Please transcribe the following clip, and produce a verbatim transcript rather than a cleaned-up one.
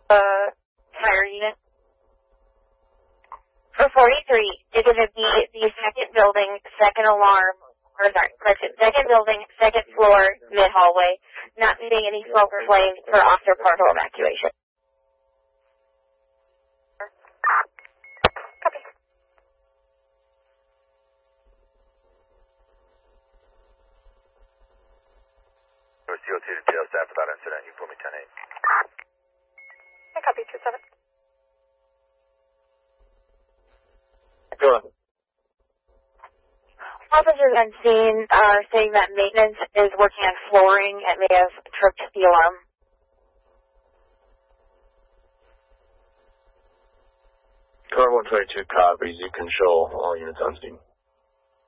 Uh, fire unit. For forty-three, you're going to be the second building, second alarm, or sorry, correction, second building, second floor, mid-hallway, not needing any smoke or flames for officer partial evacuation. Copy. C O two detail staff without incident, you for me ten eight. I copy two seven. Go on. Officers on scene are saying that maintenance is working on flooring and may have tripped the alarm. Car one twenty-two copies. You control all units on scene.